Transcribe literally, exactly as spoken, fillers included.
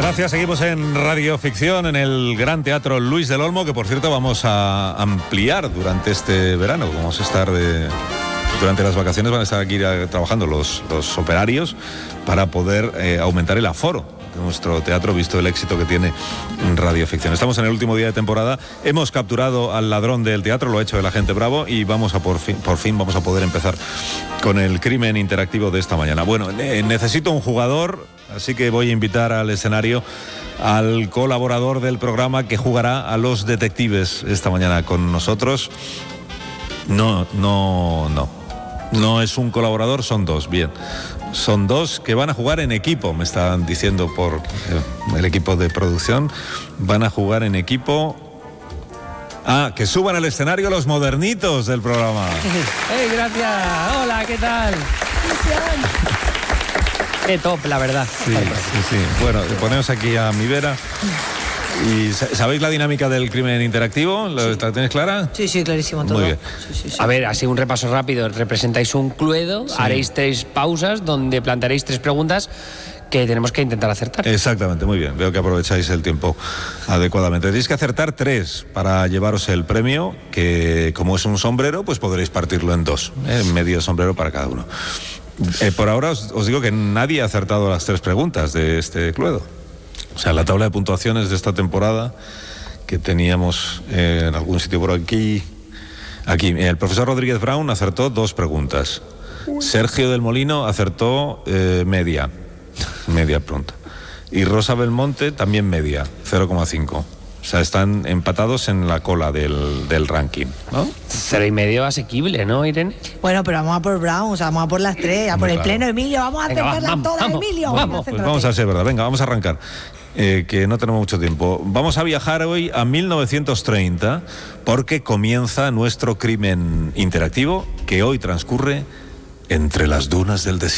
Gracias, seguimos en Radio Ficción, en el Gran Teatro Luis del Olmo, que por cierto vamos a ampliar durante este verano. Vamos a estar de... Durante las vacaciones van a estar aquí trabajando los, los operarios para poder eh, aumentar el aforo de nuestro teatro, visto el éxito que tiene en Radio Ficción. Estamos en el último día de temporada, hemos capturado al ladrón del teatro, lo ha hecho el agente Bravo, y vamos a por fin, por fin vamos a poder empezar con el crimen interactivo de esta mañana. Bueno, eh, necesito un jugador, así que voy a invitar al escenario al colaborador del programa que jugará a los detectives esta mañana con nosotros. No, no, no. No es un colaborador, son dos, bien. Son dos que van a jugar en equipo, me están diciendo por eh, el equipo de producción. Van a jugar en equipo. Ah, que suban al escenario los modernitos del programa. ¡Hey, gracias! Hola, ¿qué tal? Qué top, la verdad. Sí, sí, sí. Bueno, ponemos aquí a mi vera. ¿Y sabéis la dinámica del crimen interactivo? ¿La tenéis clara? Sí, sí, clarísimo todo. Muy bien. Sí, sí, sí. A ver, así un repaso rápido. Representáis un cluedo, sí. Haréis tres pausas donde plantearéis tres preguntas que tenemos que intentar acertar. Exactamente, muy bien. Veo que aprovecháis el tiempo adecuadamente. Tenéis que acertar tres para llevaros el premio, que como es un sombrero, pues podréis partirlo en dos. ¿eh? Medio sombrero para cada uno. Eh, por ahora os, os digo que nadie ha acertado las tres preguntas de este cluedo. O sea, la tabla de puntuaciones de esta temporada que teníamos eh, en algún sitio por aquí. Aquí, el profesor Rodríguez Brown acertó dos preguntas. Sergio del Molino acertó eh, media, media pronto. Y Rosa Belmonte también media, cero coma cinco. O sea, están empatados en la cola del, del ranking, ¿no? Cero y medio asequible, ¿no, Irene? Bueno, pero vamos a por Brown, o sea, vamos a por las tres, a por claro. el pleno, Emilio, vamos a acertarlas todas, vamos, Emilio. Vamos, pues vamos a ser verdad, venga, vamos a arrancar, eh, que no tenemos mucho tiempo. Vamos a viajar hoy a mil novecientos treinta, porque comienza nuestro crimen interactivo, que hoy transcurre entre las dunas del desierto.